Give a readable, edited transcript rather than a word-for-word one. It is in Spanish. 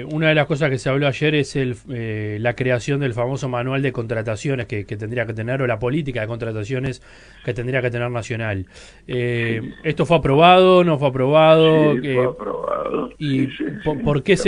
una de las cosas que se habló ayer es la creación del famoso manual de contrataciones que tendría que tener, o la política de contrataciones que tendría que tener Nacional. Sí, ¿Esto fue aprobado, no fue aprobado? sí, fue aprobado. ¿Y Sí, sí, por qué sí.